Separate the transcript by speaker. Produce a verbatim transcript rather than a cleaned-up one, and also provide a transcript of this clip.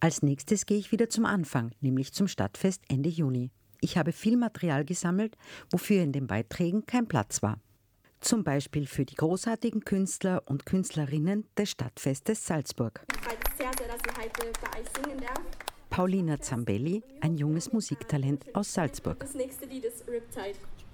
Speaker 1: Als nächstes gehe ich wieder zum Anfang, nämlich zum Stadtfest Ende Juni. Ich habe viel Material gesammelt, wofür in den Beiträgen kein Platz war. Zum Beispiel für die großartigen Künstler und Künstlerinnen des Stadtfestes Salzburg.
Speaker 2: Ich freue mich sehr, sehr, dass ich heute bei euch singen darf.
Speaker 1: Paulina Zambelli, ein junges Musiktalent aus Salzburg.
Speaker 2: Das nächste Lied ist Riptide.